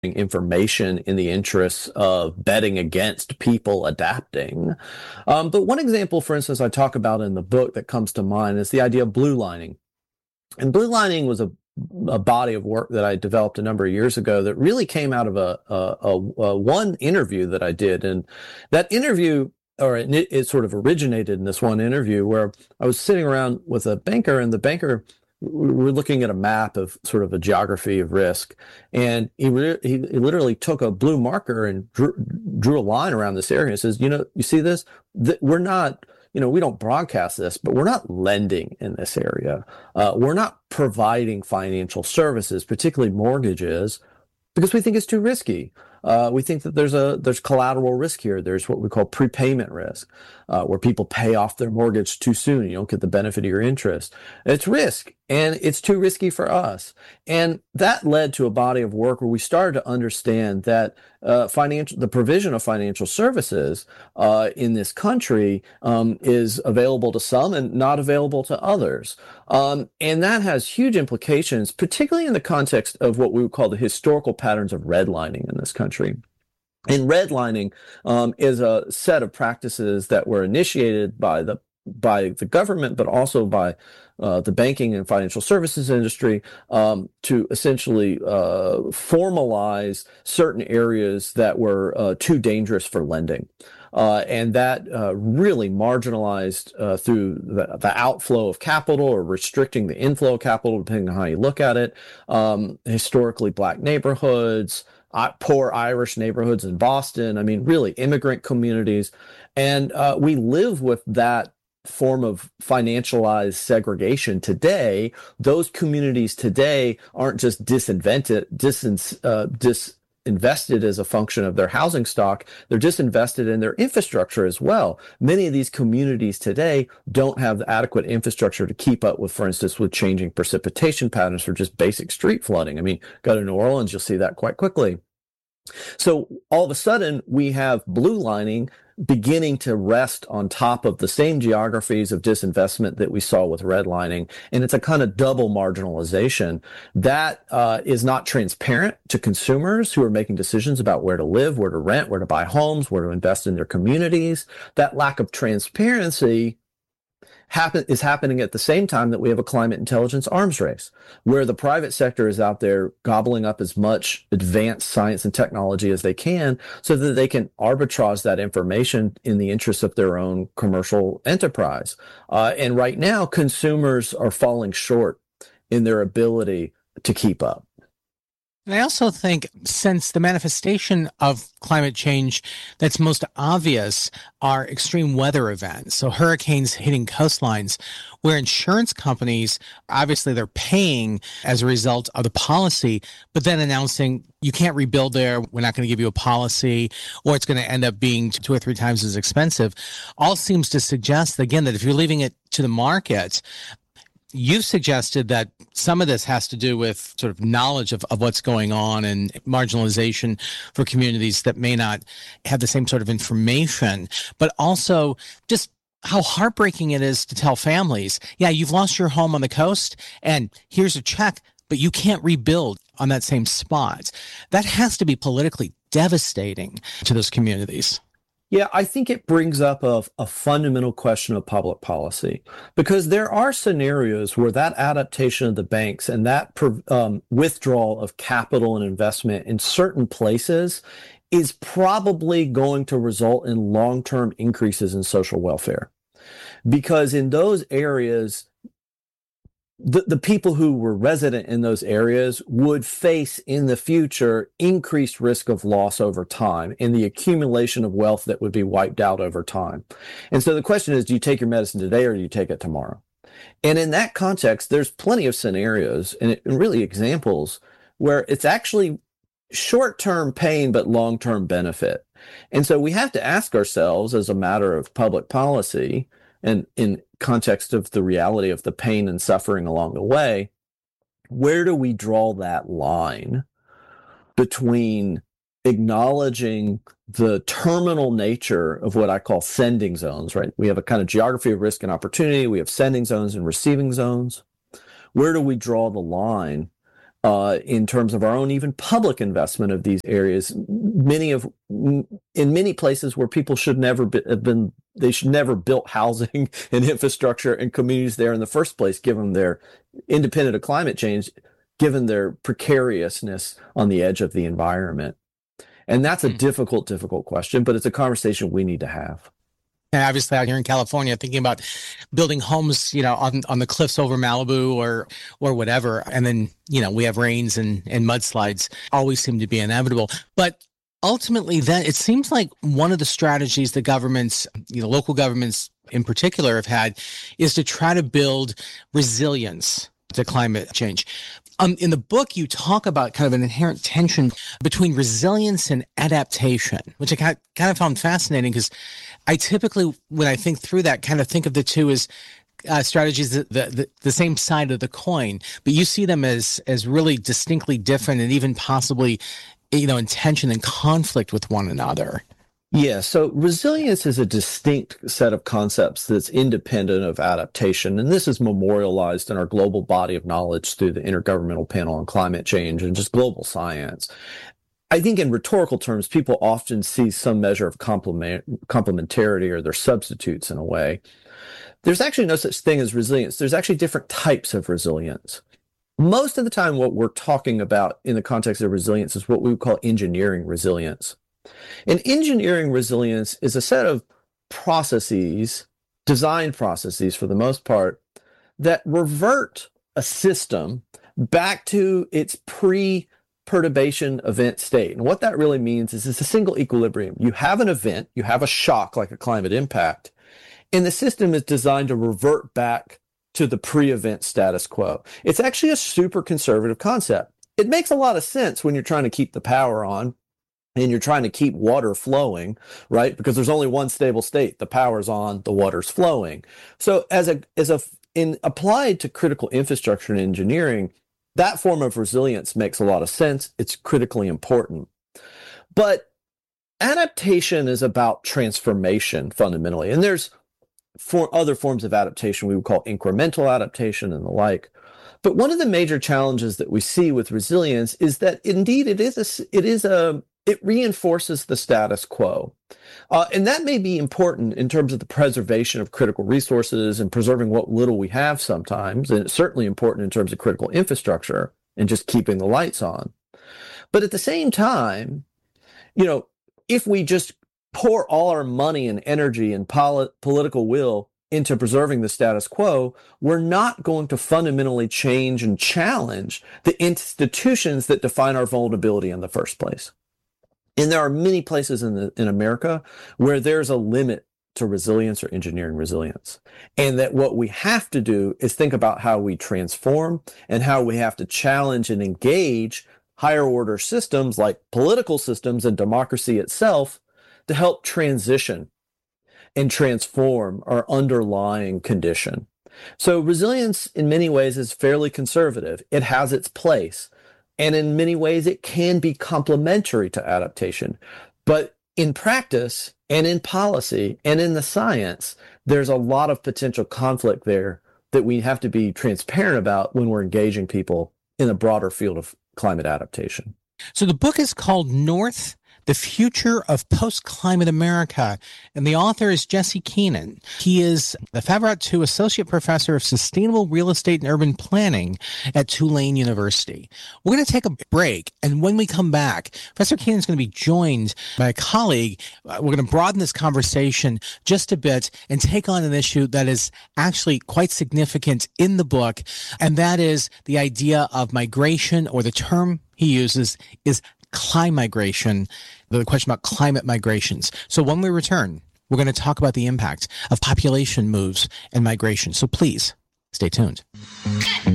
information in the interests of betting against people adapting. But one example, for instance, I talk about in the book that comes to mind is the idea of blue lining. And blue lining was a body of work that I developed a number of years ago that really came out of a one interview that I did. And that interview, or it sort of originated in this one interview where I was sitting around with a banker, and the banker, we were looking at a map of sort of a geography of risk, and he literally took a blue marker and drew a line around this area and says, you see this? We're not, we don't broadcast this, but we're not lending in this area. We're not providing financial services, particularly mortgages, because we think it's too risky. We think that there's collateral risk here. There's what we call prepayment risk, where people pay off their mortgage too soon. You don't get the benefit of your interest. It's risk, and it's too risky for us. And that led to a body of work where we started to understand that the provision of financial services in this country is available to some and not available to others. And that has huge implications, particularly in the context of what we would call the historical patterns of redlining in this country. And redlining is a set of practices that were initiated by the government, but also by the banking and financial services industry to essentially formalize certain areas that were too dangerous for lending. And that really marginalized through the outflow of capital, or restricting the inflow of capital, depending on how you look at it, historically Black neighborhoods, poor Irish neighborhoods in Boston. I mean, really immigrant communities. And we live with that form of financialized segregation today. Those communities today aren't just disinvested as a function of their housing stock. They're disinvested in their infrastructure as well. Many of these communities today don't have the adequate infrastructure to keep up with, for instance, with changing precipitation patterns for just basic street flooding. I mean, go to New Orleans, you'll see that quite quickly. So all of a sudden, we have blue lining beginning to rest on top of the same geographies of disinvestment that we saw with redlining. And it's a kind of double marginalization that is not transparent to consumers who are making decisions about where to live, where to rent, where to buy homes, where to invest in their communities. That lack of transparency is happening at the same time that we have a climate intelligence arms race, where the private sector is out there gobbling up as much advanced science and technology as they can so that they can arbitrage that information in the interest of their own commercial enterprise. And right now, consumers are falling short in their ability to keep up. And I also think, since the manifestation of climate change that's most obvious are extreme weather events, so hurricanes hitting coastlines, where insurance companies, obviously they're paying as a result of the policy, but then announcing you can't rebuild there, we're not going to give you a policy, or it's going to end up being 2 or 3 times as expensive, all seems to suggest, again, that if you're leaving it to the market, you've suggested that some of this has to do with sort of knowledge of what's going on and marginalization for communities that may not have the same sort of information, but also just how heartbreaking it is to tell families, yeah, you've lost your home on the coast and here's a check, but you can't rebuild on that same spot. That has to be politically devastating to those communities. Yeah, I think it brings up a fundamental question of public policy, because there are scenarios where that adaptation of the banks and that withdrawal of capital and investment in certain places is probably going to result in long-term increases in social welfare. Because in those areas, the people who were resident in those areas would face in the future increased risk of loss over time and the accumulation of wealth that would be wiped out over time. And so the question is, do you take your medicine today or do you take it tomorrow? And in that context, there's plenty of scenarios and really examples where it's actually short-term pain but long-term benefit. And so we have to ask ourselves, as a matter of public policy, and in context of the reality of the pain and suffering along the way, where do we draw that line between acknowledging the terminal nature of what I call sending zones, right? We have a kind of geography of risk and opportunity. We have sending zones and receiving zones. Where do we draw the line in terms of our own even public investment of these areas. In many places where people should never they should never built housing and infrastructure and communities there in the first place, given their independent of climate change, given their precariousness on the edge of the environment. And that's a difficult question, but it's a conversation we need to have. And obviously out here in California, thinking about building homes, on the cliffs over Malibu or whatever. And then, we have rains and mudslides always seem to be inevitable. But ultimately, then it seems like one of the strategies the governments, local governments in particular have had is to try to build resilience to climate change. In the book, you talk about kind of an inherent tension between resilience and adaptation, which I kind of found fascinating because I typically, when I think through that, kind of think of the two as strategies, the same side of the coin, but you see them as really distinctly different and even possibly, in tension and conflict with one another. Yeah, so resilience is a distinct set of concepts that's independent of adaptation, and this is memorialized in our global body of knowledge through the Intergovernmental Panel on Climate Change and just global science. I think in rhetorical terms, people often see some measure of complementarity or they're substitutes in a way. There's actually no such thing as resilience. There's actually different types of resilience. Most of the time, what we're talking about in the context of resilience is what we would call engineering resilience. And engineering resilience is a set of processes, design processes for the most part, that revert a system back to its pre-perturbation event state. And what that really means is it's a single equilibrium. You have an event, you have a shock like a climate impact, and the system is designed to revert back to the pre-event status quo. It's actually a super conservative concept. It makes a lot of sense when you're trying to keep the power on and you're trying to keep water flowing, right? Because there's only one stable state. The power's on, the water's flowing. So applied to critical infrastructure and engineering, that form of resilience makes a lot of sense. It's critically important. But adaptation is about transformation fundamentally. And there's other forms of adaptation we would call incremental adaptation and the like. But one of the major challenges that we see with resilience is that indeed it reinforces the status quo. And that may be important in terms of the preservation of critical resources and preserving what little we have sometimes. And it's certainly important in terms of critical infrastructure and just keeping the lights on. But at the same time, if we just pour all our money and energy and political will into preserving the status quo, we're not going to fundamentally change and challenge the institutions that define our vulnerability in the first place. And there are many places in America where there's a limit to resilience or engineering resilience. And that what we have to do is think about how we transform and how we have to challenge and engage higher order systems like political systems and democracy itself to help transition and transform our underlying condition. So resilience in many ways is fairly conservative. It has its place. And in many ways, it can be complementary to adaptation. But in practice and in policy and in the science, there's a lot of potential conflict there that we have to be transparent about when we're engaging people in a broader field of climate adaptation. So the book is called North: The Future of Post-Climate America, and the author is Jesse Keenan. He is the Favreau II Associate Professor of Sustainable Real Estate and Urban Planning at Tulane University. We're going to take a break, and when we come back, Professor Keenan is going to be joined by a colleague. We're going to broaden this conversation just a bit and take on an issue that is actually quite significant in the book, and that is the idea of migration, or the term he uses is climigration, the question about climate migrations. So when we return, we're going to talk about the impact of population moves and migration. So please stay tuned.